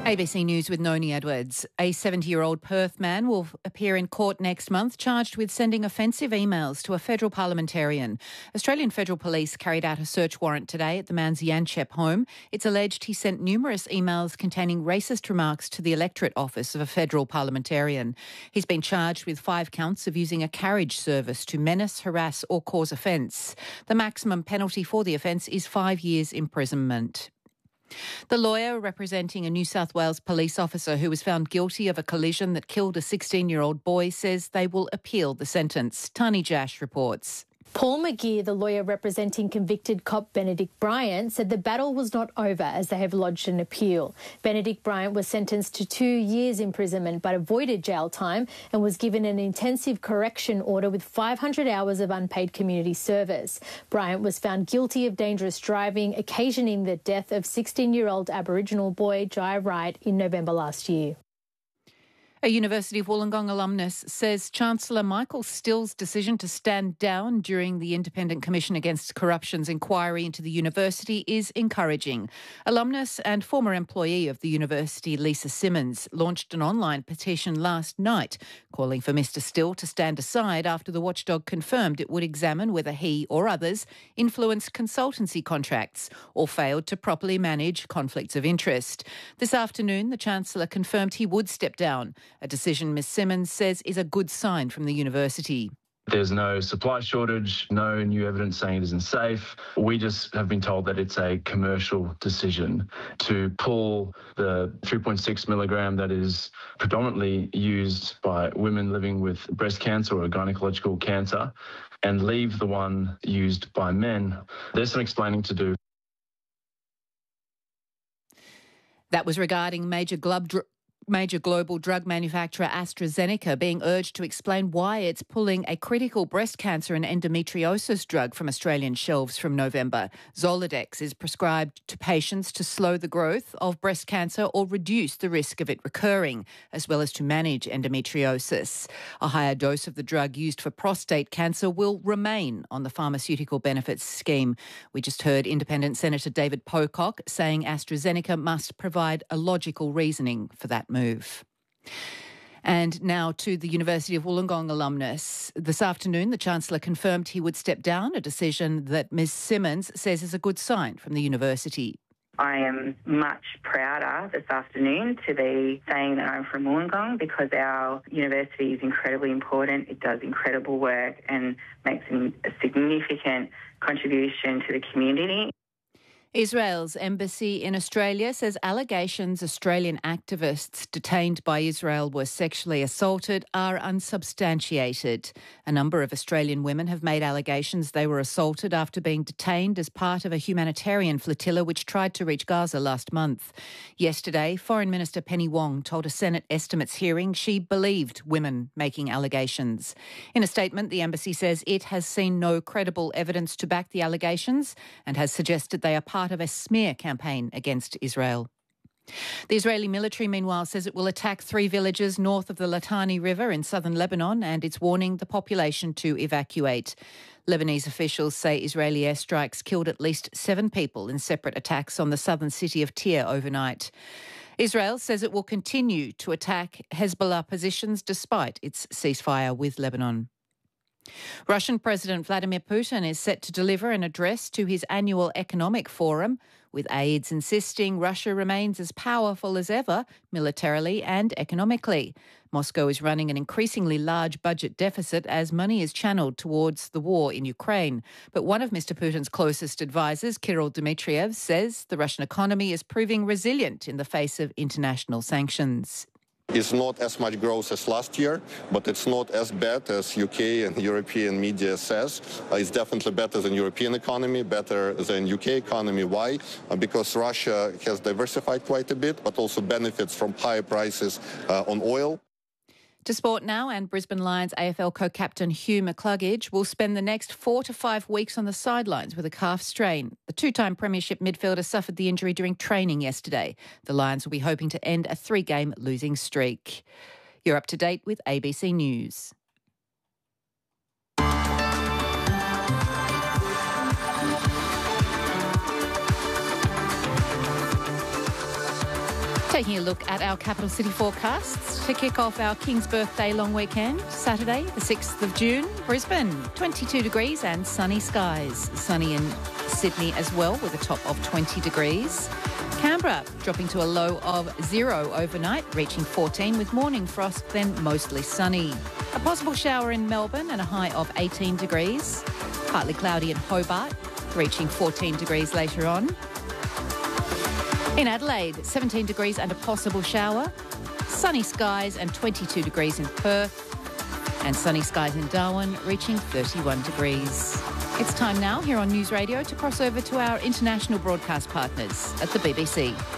ABC News with Noni Edwards. A 70-year-old Perth man will appear in court next month charged with sending offensive emails to a federal parliamentarian. Australian Federal Police carried out a search warrant today at the man's Yanchep home. It's alleged he sent numerous emails containing racist remarks to the electorate office of a federal parliamentarian. He's been charged with 5 counts of using a carriage service to menace, harass or cause offence. The maximum penalty for the offence is 5 years imprisonment. The lawyer representing a New South Wales police officer who was found guilty of a collision that killed a 16-year-old boy says they will appeal the sentence. Tani Jash reports. Paul McGeer, the lawyer representing convicted cop Benedict Bryant, said the battle was not over as they have lodged an appeal. Benedict Bryant was sentenced to 2 years imprisonment but avoided jail time and was given an intensive correction order with 500 hours of unpaid community service. Bryant was found guilty of dangerous driving, occasioning the death of 16-year-old Aboriginal boy Jai Wright in November last year. A University of Wollongong alumnus says Chancellor Michael Still's decision to stand down during the Independent Commission Against Corruption's inquiry into the university is encouraging. Alumnus and former employee of the university, Lisa Simmons, launched an online petition last night calling for Mr Still to stand aside after the watchdog confirmed it would examine whether he or others influenced consultancy contracts or failed to properly manage conflicts of interest. This afternoon, the Chancellor confirmed he would step down, a decision Ms Simmons says is a good sign from the university. There's no supply shortage, no new evidence saying it isn't safe. We just have been told that it's a commercial decision to pull the 3.6 milligram that is predominantly used by women living with breast cancer or gynecological cancer and leave the one used by men. There's some explaining to do. That was regarding major global drug manufacturer AstraZeneca being urged to explain why it's pulling a critical breast cancer and endometriosis drug from Australian shelves from November. Zoladex is prescribed to patients to slow the growth of breast cancer or reduce the risk of it recurring, as well as to manage endometriosis. A higher dose of the drug used for prostate cancer will remain on the pharmaceutical benefits scheme. We just heard Independent Senator David Pocock saying AstraZeneca must provide a logical reasoning for that move. And now to the University of Wollongong alumnus. This afternoon, the Chancellor confirmed he would step down, a decision that Ms Simmons says is a good sign from the university. I am much prouder this afternoon to be saying that I'm from Wollongong because our university is incredibly important. It does incredible work and makes a significant contribution to the community. Israel's embassy in Australia says allegations Australian activists detained by Israel were sexually assaulted are unsubstantiated. A number of Australian women have made allegations they were assaulted after being detained as part of a humanitarian flotilla which tried to reach Gaza last month. Yesterday, Foreign Minister Penny Wong told a Senate estimates hearing she believed women making allegations. In a statement, the embassy says it has seen no credible evidence to back the allegations and has suggested they are part of a smear campaign against Israel. The Israeli military, meanwhile, says it will attack 3 villages north of the Litani River in southern Lebanon, and it's warning the population to evacuate. Lebanese officials say Israeli airstrikes killed at least 7 people in separate attacks on the southern city of Tyre overnight. Israel says it will continue to attack Hezbollah positions despite its ceasefire with Lebanon. Russian President Vladimir Putin is set to deliver an address to his annual economic forum, with aides insisting Russia remains as powerful as ever, militarily and economically. Moscow is running an increasingly large budget deficit as money is channeled towards the war in Ukraine. But one of Mr. Putin's closest advisers, Kirill Dmitriev, says the Russian economy is proving resilient in the face of international sanctions. It's not as much growth as last year, but it's not as bad as UK and European media says. It's definitely better than European economy, better than UK economy. Why? Because Russia has diversified quite a bit, but also benefits from higher prices on oil. To sport now, and Brisbane Lions AFL co-captain Hugh McCluggage will spend the next 4 to 5 weeks on the sidelines with a calf strain. The 2-time premiership midfielder suffered the injury during training yesterday. The Lions will be hoping to end a 3-game losing streak. You're up to date with ABC News. Taking a look at our capital city forecasts to kick off our King's Birthday long weekend. Saturday, the 6th of June, Brisbane, 22 degrees and sunny skies. Sunny in Sydney as well with a top of 20 degrees. Canberra dropping to a low of 0 overnight, reaching 14 with morning frost, then mostly sunny. A possible shower in Melbourne and a high of 18 degrees. Partly cloudy in Hobart, reaching 14 degrees later on. In Adelaide, 17 degrees and a possible shower. Sunny skies and 22 degrees in Perth. And sunny skies in Darwin, reaching 31 degrees. It's time now here on News Radio to cross over to our international broadcast partners at the BBC.